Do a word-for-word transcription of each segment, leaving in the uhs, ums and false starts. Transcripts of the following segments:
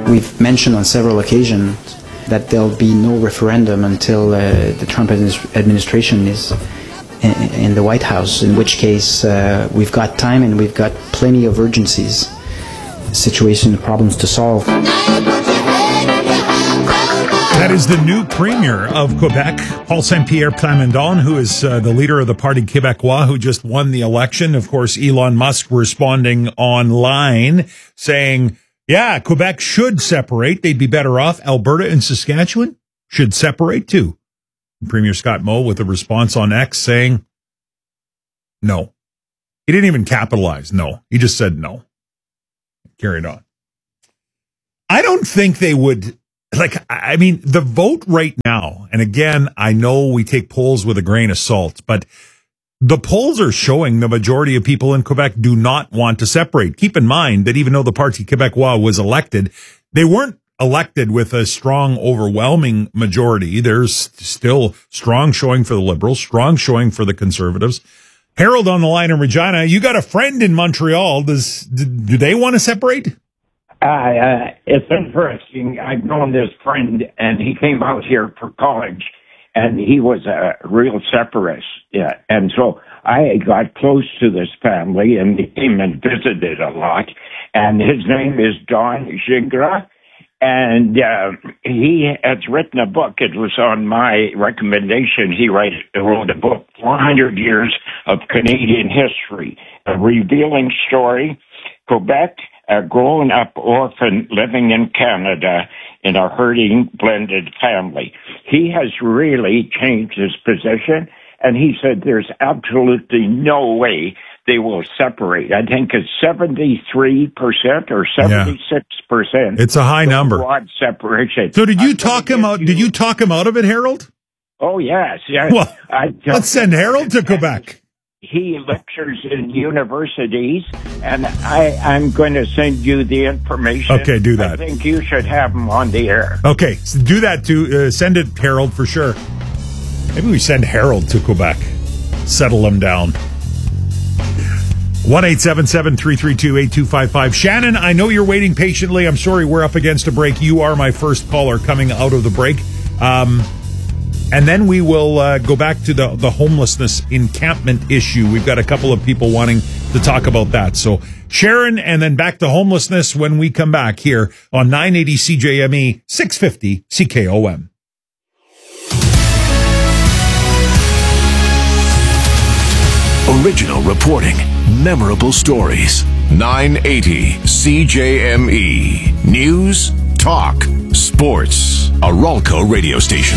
we've mentioned on several occasions that there'll be no referendum until uh, the Trump administration is in, in the White House, in which case uh, we've got time and we've got plenty of urgencies, situation, problems to solve. That is the new premier of Quebec, Paul Saint-Pierre Plamondon, who is uh, the leader of the Parti Québécois, who just won the election. Of course, Elon Musk responding online saying, yeah, Quebec should separate. They'd be better off. Alberta and Saskatchewan should separate too. And Premier Scott Moe with a response on X saying, no. He didn't even capitalize. No. He just said no. Carried on. I don't think they would... Like, I mean, the vote right now, and again, I know we take polls with a grain of salt, but the polls are showing the majority of people in Quebec do not want to separate. Keep in mind that even though the Parti Québécois was elected, they weren't elected with a strong, overwhelming majority. There's still strong showing for the Liberals, strong showing for the Conservatives. Harold on the line in Regina, you got a friend in Montreal. Does do they want to separate? Uh, uh, it's interesting. I've known this friend, and he came out here for college, and he was a real separatist. Yeah, and so I got close to this family, and he came and visited a lot. And his name is Don Gingras, and uh, he has written a book. It was on my recommendation. He write, wrote a book, four hundred years of Canadian History, a revealing story. Quebec, a grown-up orphan living in Canada in a hurting blended family. He has really changed his position, and he said there's absolutely no way they will separate. I think it's seventy-three percent or seventy-six percent. Yeah. It's a high number. Broad separation. So did you I'm talk him out? You... Did you talk him out of it, Harold? Oh, yes. yes. Well, I just, let's send Harold to Quebec. He lectures in universities, and I, I'm going to send you the information. Okay, do that. I think you should have him on the air. Okay, so do that too. Uh, send it, Harold, for sure. Maybe we send Harold to Quebec. Settle him down. one eight seven seven, three three two, eight two five five. Shannon, I know you're waiting patiently. I'm sorry we're up against a break. You are my first caller coming out of the break. Um... And then we will uh, go back to the, the homelessness encampment issue. We've got a couple of people wanting to talk about that. So Sharon, and then back to homelessness when we come back here on nine eighty C J M E, six fifty C K O M. Original reporting, memorable stories. nine eighty C J M E. News, talk, sports. A Ralco radio station.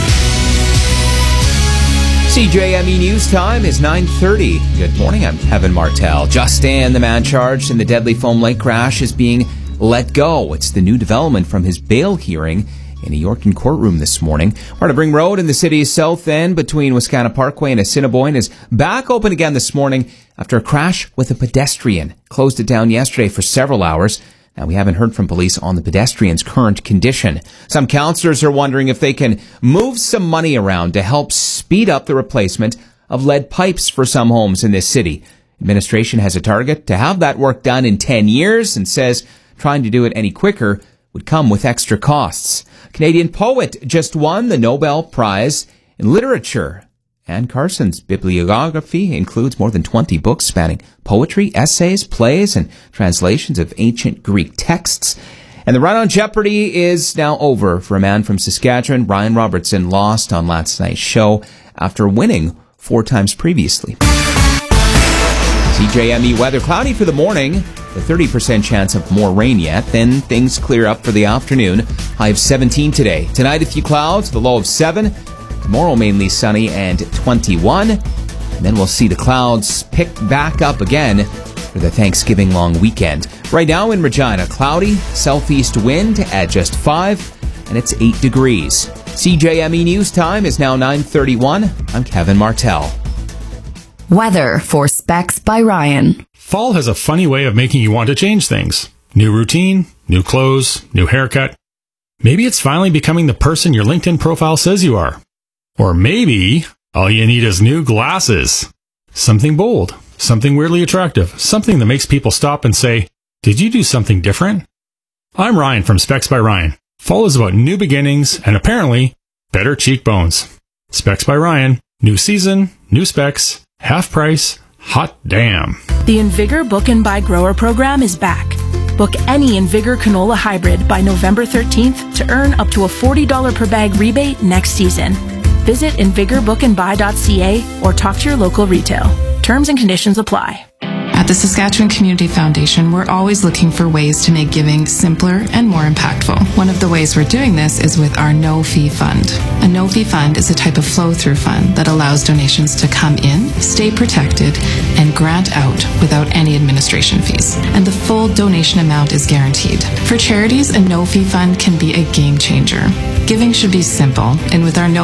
C J M E News Time is nine thirty. Good morning, I'm Kevin Martel. Justin, the man charged in the deadly Foam Lake crash, is being let go. It's the new development from his bail hearing in a Yorkton courtroom this morning. Martabring Road in the city's south end between Wascana Parkway and Assiniboine is back open again this morning after a crash with a pedestrian. Closed it down yesterday for several hours. Now, we haven't heard from police on the pedestrian's current condition. Some councillors are wondering if they can move some money around to help speed up the replacement of lead pipes for some homes in this city. Administration has a target to have that work done in ten years and says trying to do it any quicker would come with extra costs. A Canadian poet just won the Nobel Prize in Literature. Anne Carson's bibliography includes more than twenty books spanning poetry, essays, plays, and translations of ancient Greek texts. And the run on Jeopardy is now over for a man from Saskatchewan. Ryan Robertson lost on last night's show after winning four times previously. C J M E weather, cloudy for the morning, the thirty percent chance of more rain yet. Then things clear up for the afternoon. High of seventeen today. Tonight a few clouds, the low of seven. Tomorrow mainly sunny and twenty-one. And then we'll see the clouds pick back up again for the Thanksgiving long weekend. Right now in Regina, cloudy, southeast wind at just five, and it's eight degrees. C J M E News Time is now nine thirty-one. I'm Kevin Martel. Weather for Specs by Ryan. Fall has a funny way of making you want to change things. New routine, new clothes, new haircut. Maybe it's finally becoming the person your LinkedIn profile says you are. Or maybe all you need is new glasses. Something bold, something weirdly attractive, something that makes people stop and say, did you do something different? I'm Ryan from Specs by Ryan. Fall is about new beginnings and apparently better cheekbones. Specs by Ryan. New season, new specs, half price, hot damn. The Invigor Book and Buy Grower program is back. Book any Invigor canola hybrid by November thirteenth to earn up to a forty dollars per bag rebate next season. Visit invigor book and buy dot c a or talk to your local retail. Terms and conditions apply. At the Saskatchewan Community Foundation, we're always looking for ways to make giving simpler and more impactful. One of the ways we're doing this is with our no-fee fund. A no-fee fund is a type of flow-through fund that allows donations to come in, stay protected, and grant out without any administration fees. And the full donation amount is guaranteed. For charities, a no-fee fund can be a game changer. Giving should be simple, and with our no